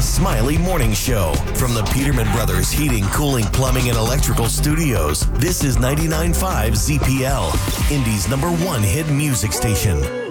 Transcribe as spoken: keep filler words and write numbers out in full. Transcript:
Smiley Morning Show. From the Peterman Brothers Heating, Cooling, Plumbing, and Electrical Studios, this is ninety-nine point five Z P L, Indy's number one hit music station.